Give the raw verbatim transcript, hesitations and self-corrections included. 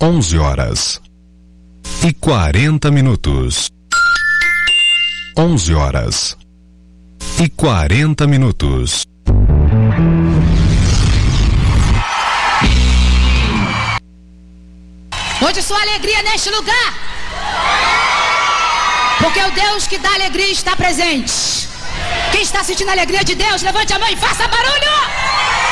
onze horas e quarenta minutos. onze horas e quarenta minutos. Onde sua alegria neste lugar? Porque o Deus que dá alegria está presente. Quem está sentindo a alegria de Deus, levante a mão e faça barulho!